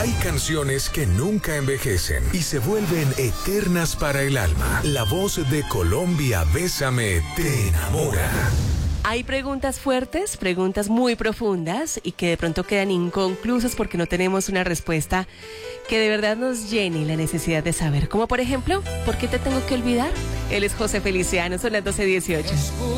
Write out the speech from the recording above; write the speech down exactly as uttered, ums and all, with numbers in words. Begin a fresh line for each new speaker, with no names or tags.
Hay canciones que nunca envejecen y se vuelven eternas para el alma. La voz de Colombia, Bésame, te enamora.
Hay preguntas fuertes, preguntas muy profundas y que de pronto quedan inconclusas porque no tenemos una respuesta que de verdad nos llene la necesidad de saber. Como por ejemplo, ¿por qué te tengo que olvidar? Él es José Feliciano, son las doce dieciocho.